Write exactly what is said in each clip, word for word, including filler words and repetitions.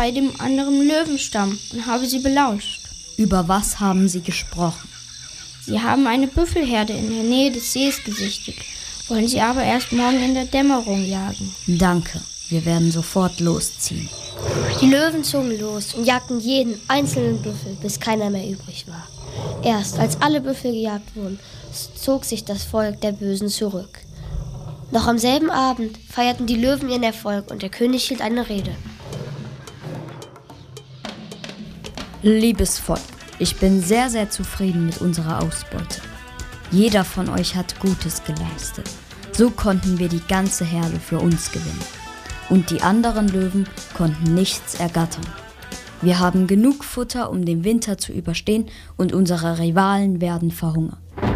bei dem anderen Löwenstamm und habe sie belauscht. Über was haben Sie gesprochen? Sie haben eine Büffelherde in der Nähe des Sees gesichtet, wollen sie aber erst morgen in der Dämmerung jagen. Danke, wir werden sofort losziehen. Die Löwen zogen los und jagten jeden einzelnen Büffel, bis keiner mehr übrig war. Erst als alle Büffel gejagt wurden, zog sich das Volk der Bösen zurück. Noch am selben Abend feierten die Löwen ihren Erfolg und der König hielt eine Rede. Liebes Volk, ich bin sehr, sehr zufrieden mit unserer Ausbeute. Jeder von euch hat Gutes geleistet. So konnten wir die ganze Herde für uns gewinnen. Und die anderen Löwen konnten nichts ergattern. Wir haben genug Futter, um den Winter zu überstehen, und unsere Rivalen werden verhungern.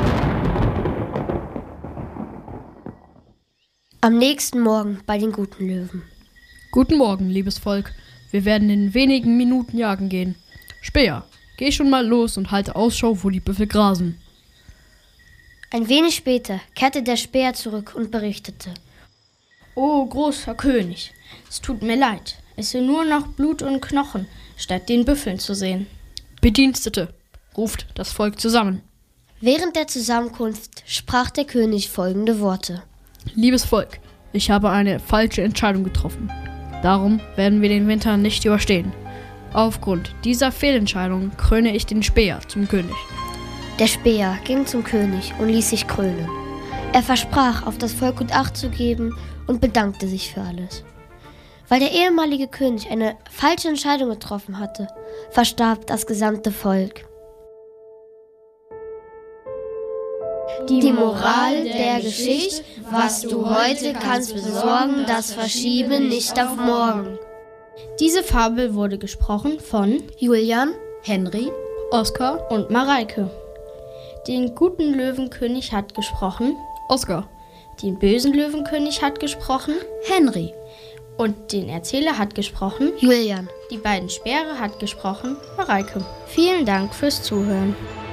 Am nächsten Morgen bei den guten Löwen. Guten Morgen, liebes Volk. Wir werden in wenigen Minuten jagen gehen. Speer, geh schon mal los und halte Ausschau, wo die Büffel grasen. Ein wenig später kehrte der Späher zurück und berichtete. O großer König, es tut mir leid, es sind nur noch Blut und Knochen, statt den Büffeln zu sehen. Bedienstete, ruft das Volk zusammen. Während der Zusammenkunft sprach der König folgende Worte. Liebes Volk, ich habe eine falsche Entscheidung getroffen. Darum werden wir den Winter nicht überstehen. Aufgrund dieser Fehlentscheidung kröne ich den Späher zum König. Der Späher ging zum König und ließ sich krönen. Er versprach, auf das Volk gut Acht zu geben und bedankte sich für alles. Weil der ehemalige König eine falsche Entscheidung getroffen hatte, verstarb das gesamte Volk. Die Moral der Geschichte: Was du heute kannst besorgen, das verschiebe nicht auf morgen. Diese Fabel wurde gesprochen von Julian, Henry, Oskar und Mareike. Den guten Löwenkönig hat gesprochen Oskar. Den bösen Löwenkönig hat gesprochen Henry. Und den Erzähler hat gesprochen Julian. Die beiden Speere hat gesprochen Mareike. Vielen Dank fürs Zuhören.